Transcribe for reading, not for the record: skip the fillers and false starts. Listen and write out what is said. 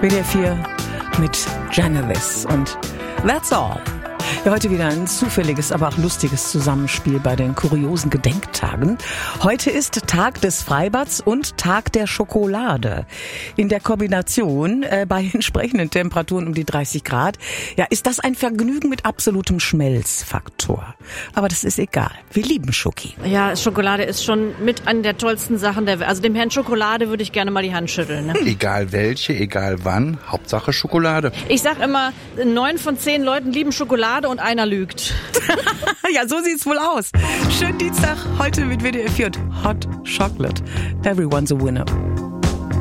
WDR 4 mit Genevieve und That's All. Ja, heute wieder ein zufälliges, aber auch lustiges Zusammenspiel bei den kuriosen Gedenktagen. Heute ist Tag des Freibads und Tag der Schokolade. In der Kombination bei entsprechenden Temperaturen um die 30 Grad, ja, ist das ein Vergnügen mit absolutem Schmelzfaktor. Aber das ist egal. Wir lieben Schoki. Ja, Schokolade ist schon mit an der tollsten Sachen der Welt. Also dem Herrn Schokolade würde ich gerne mal die Hand schütteln. Ne? Egal welche, egal wann, Hauptsache Schokolade. Ich sag immer, 9 von 10 Leuten lieben Schokolade und einer lügt. Ja, so sieht's wohl aus. Schönen Dienstag, heute mit WDR 4 und Hot Chocolate. Everyone's a winner.